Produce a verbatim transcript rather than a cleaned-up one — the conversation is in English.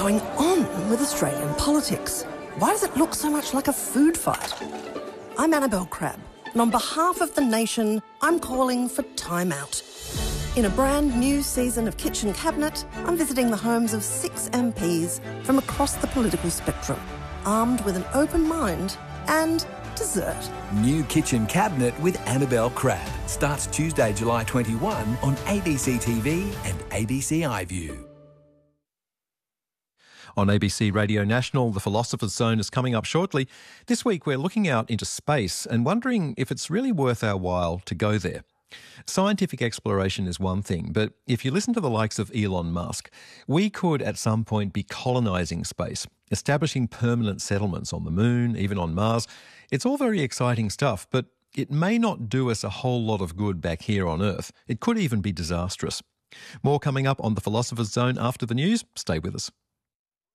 going on with Australian politics? Why does it look so much like a food fight? I'm Annabelle Crabb, and on behalf of the nation, I'm calling for time out. In a brand new season of Kitchen Cabinet, I'm visiting the homes of six M Ps from across the political spectrum, armed with an open mind and dessert. New Kitchen Cabinet with Annabelle Crabb starts Tuesday, July twenty-first on A B C T V and A B C iView. On A B C Radio National, The Philosopher's Zone is coming up shortly. This week we're looking out into space and wondering if it's really worth our while to go there. Scientific exploration is one thing, but if you listen to the likes of Elon Musk, we could at some point be colonising space, establishing permanent settlements on the moon, even on Mars. It's all very exciting stuff, but it may not do us a whole lot of good back here on Earth. It could even be disastrous. More coming up on The Philosopher's Zone after the news. Stay with us.